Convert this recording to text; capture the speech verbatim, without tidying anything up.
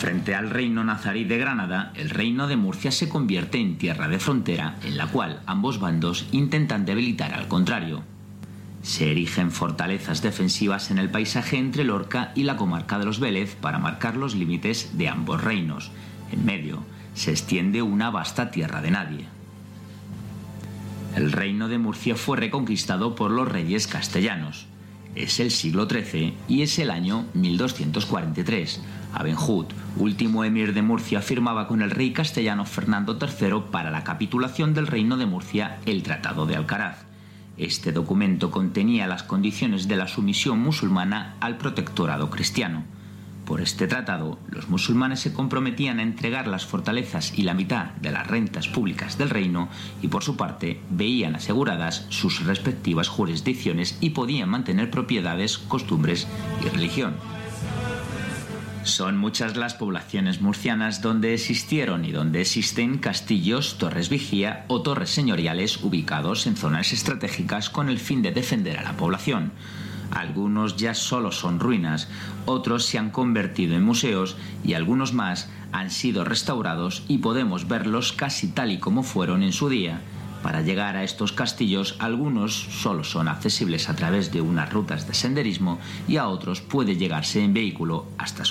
Frente al reino nazarí de Granada, el reino de Murcia se convierte en tierra de frontera, en la cual ambos bandos intentan debilitar al contrario. Se erigen fortalezas defensivas en el paisaje entre Lorca y la comarca de los Vélez para marcar los límites de ambos reinos. En medio se extiende una vasta tierra de nadie. El reino de Murcia fue reconquistado por los reyes castellanos. Es el siglo trece y es el año mil doscientos cuarenta y tres. Abenhud, último emir de Murcia, firmaba con el rey castellano Fernando tercero para la capitulación del reino de Murcia el Tratado de Alcaraz. Este documento contenía las condiciones de la sumisión musulmana al protectorado cristiano. Por este tratado, los musulmanes se comprometían a entregar las fortalezas y la mitad de las rentas públicas del reino y, por su parte, veían aseguradas sus respectivas jurisdicciones y podían mantener propiedades, costumbres y religión. Son muchas las poblaciones murcianas donde existieron y donde existen castillos, torres vigía o torres señoriales ubicados en zonas estratégicas con el fin de defender a la población. Algunos ya solo son ruinas, otros se han convertido en museos y algunos más han sido restaurados y podemos verlos casi tal y como fueron en su día. Para llegar a estos castillos, algunos solo son accesibles a través de unas rutas de senderismo y a otros puede llegarse en vehículo hasta su